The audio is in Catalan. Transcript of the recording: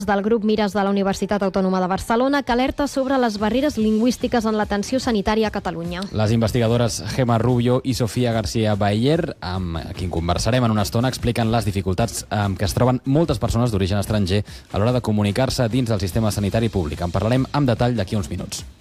del grup Mires de la Universitat Autònoma de Barcelona, que alerta sobre les barreres lingüístiques en l'atenció sanitària a Catalunya. Les investigadores Gemma Rubio i Sofia García Bayer, amb qui conversarem en una estona, expliquen les dificultats amb què es troben moltes persones d'origen estranger a l'hora de comunicar-se dins del sistema sanitari públic. En parlarem amb detall d'aquí uns minuts.